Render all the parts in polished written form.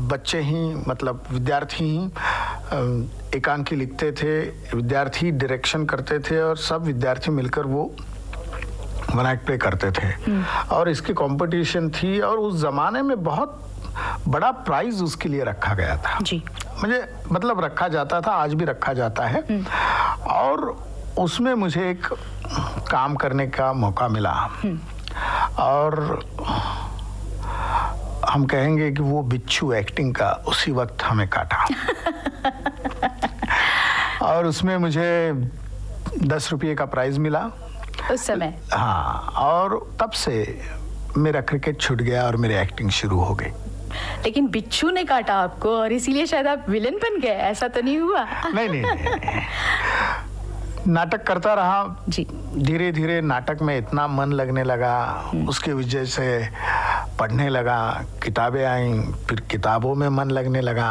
बच्चे ही मतलब विद्यार्थी ही एकांकी लिखते थे, विद्यार्थी डायरेक्शन करते थे और सब विद्यार्थी मिलकर वो वन एक्ट प्ले करते थे। और इसकी कंपटीशन थी और उस जमाने में बहुत बड़ा प्राइज उसके लिए रखा गया था जी। मुझे मतलब रखा जाता था, आज भी रखा जाता है। और उसमें मुझे एक काम करने का मौका मिला और हम कहेंगे कि वो बिच्छू एक्टिंग का उसी वक्त हमें काटा। और उसमें मुझे 10 रुपये का प्राइज मिला उस समय। हाँ, और तब से मेरा क्रिकेट छूट गया और मेरी एक्टिंग शुरू हो गई। लेकिन बिच्छू ने काटा आपको और इसीलिए शायद आप विलेन बन गए, ऐसा तो नहीं हुआ? नहीं। नाटक करता रहा जी। धीरे धीरे नाटक में इतना मन लगने लगा, उसके वजह से पढ़ने लगा, किताबें आई, फिर किताबों में मन लगने लगा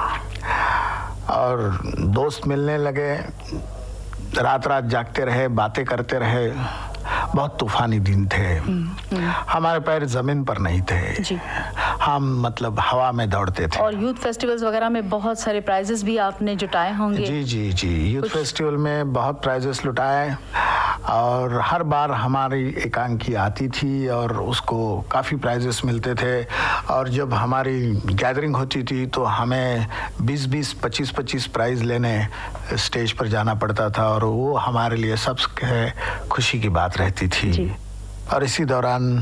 और दोस्त मिलने लगे, रात रात जागते रहे, बातें करते रहे। बहुत तूफानी दिन थे। हमारे पैर जमीन पर नहीं थे जी। हम मतलब हवा में दौड़ते थे। और यूथ फेस्टिवल्स वगैरह में बहुत सारे प्राइजेस भी आपने जुटाए होंगे। जी जी जी, यूथ फेस्टिवल में बहुत प्राइजेस लुटाए और हर बार हमारी एकांकी आती थी और उसको काफ़ी प्राइजेस मिलते थे। और जब हमारी गैदरिंग होती थी तो हमें 20-20, 25-25 प्राइज़ लेने स्टेज पर जाना पड़ता था और वो हमारे लिए सबसे खुशी की बात रहती थी जी। और इसी दौरान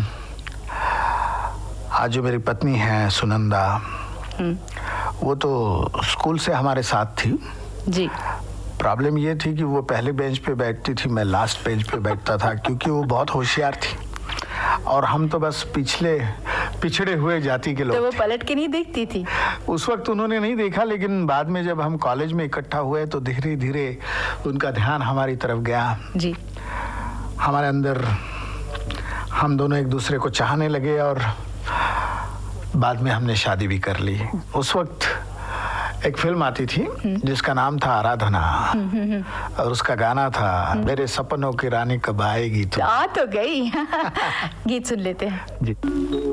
आज जो मेरी पत्नी है सुनंदा, वो तो स्कूल से हमारे साथ थी जी। प्रॉब्लम ये थी कि वो पहले बेंच पे बैठती थी, मैं लास्ट बेंच पे बैठता था क्योंकि वो बहुत होशियार थी और हम तो बस पिछड़े हुए जाति के लोग तो वो थे। पलट के नहीं देखती थी? उस वक्त उन्होंने नहीं देखा, लेकिन बाद में जब हम कॉलेज में इकट्ठा हुए तो धीरे धीरे उनका ध्यान हमारी तरफ गया जी। हमारे अंदर हम दोनों एक दूसरे को चाहने लगे और बाद में हमने शादी भी कर ली। उस वक्त एक फिल्म आती थी जिसका नाम था आराधना और उसका गाना था मेरे सपनों की रानी कब आएगी। तो आ तो गई। गीत सुन लेते हैं जी।